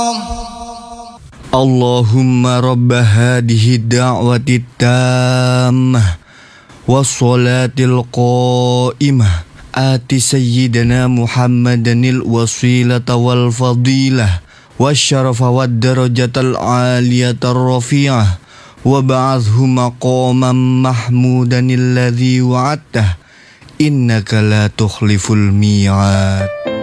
اللهم رب هذه الدعوة التامة والصلاة القائمة آت سيدنا محمدا الوسيلة والفضيلة والشرف والدرجة العالية الرفيعة وابعثه مقاما محمودا الذي وعدته إنك لا تخلف الميعاد.